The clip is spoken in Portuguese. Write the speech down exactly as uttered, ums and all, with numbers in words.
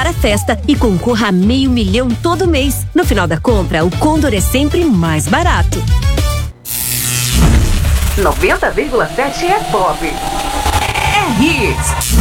para a festa e concorra a meio milhão todo mês. No final da compra, o Condor é sempre mais barato. noventa vírgula sete é pop. É hits.